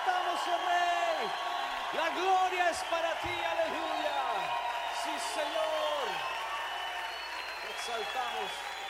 exaltamos, oh Rey. La gloria es para ti, aleluya. Sí, Señor. Te exaltamos.